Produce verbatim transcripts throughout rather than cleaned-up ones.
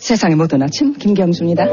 세상의 모든 아침 김경주입니다.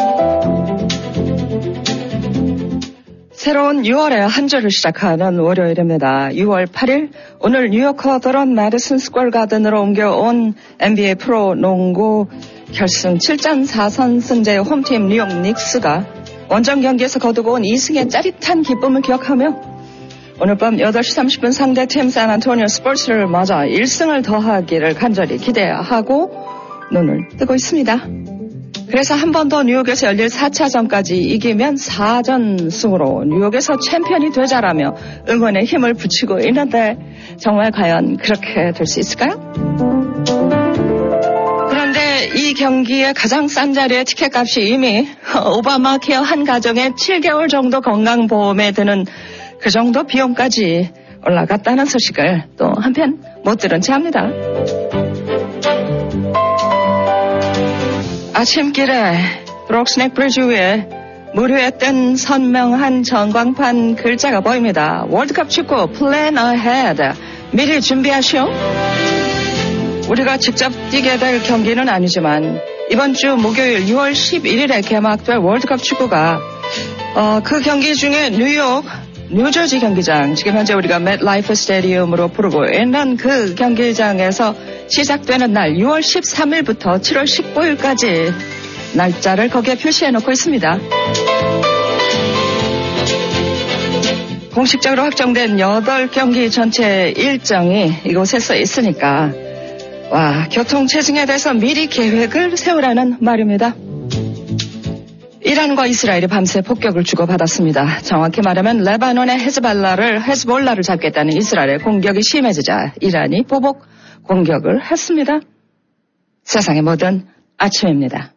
새로운 유월의 한 주를 시작하는 월요일입니다. 유월 팔일 오늘 뉴욕 커더런 매디슨 스퀘어 가든으로 옮겨온 엔비에이 프로 농구 결승 칠 전 사 선승제의 홈팀 뉴욕 닉스가 원정 경기에서 거두고 온 이 승의 짜릿한 기쁨을 기억하며 오늘 밤 여덟 시 삼십 분 상대팀 샌안토니오 스퍼스를 맞아 일 승을 더하기를 간절히 기대하고 눈을 뜨고 있습니다. 그래서 한 번 더 뉴욕에서 열릴 사 차전까지 이기면 사 전승으로 뉴욕에서 챔피언이 되자라며 응원의 힘을 붙이고 있는데 정말 과연 그렇게 될 수 있을까요? 그런데 이 경기의 가장 싼 자리의 티켓값이 이미 오바마 케어 한 가정의 칠 개월 정도 건강보험에 드는 그 정도 비용까지 올라갔다는 소식을 또 한편 못 들은 채 합니다. 아침길에 브록스넥 브리지 위에 무료에 뜬 선명한 전광판 글자가 보입니다. 월드컵 축구 Plan Ahead. 미리 준비하시오. 우리가 직접 뛰게 될 경기는 아니지만 이번 주 목요일 유월 십일일에 개막될 월드컵 축구가 어, 그 경기 중에 뉴욕 뉴저지 경기장, 지금 현재 우리가 맷라이프 스테디움으로 부르고 있는 그 경기장에서 시작되는 날 유월 십삼일부터 칠월 십구일까지 날짜를 거기에 표시해놓고 있습니다. 공식적으로 확정된 여덟 경기 전체 일정이 이곳에서 있으니까 와, 교통 체증에 대해서 미리 계획을 세우라는 말입니다. 이란과 이스라엘이 밤새 폭격을 주고받았습니다. 정확히 말하면 레바논의 헤즈발라를, 헤즈볼라를 잡겠다는 이스라엘의 공격이 심해지자 이란이 보복 공격을 했습니다. 세상의 모든 아침입니다.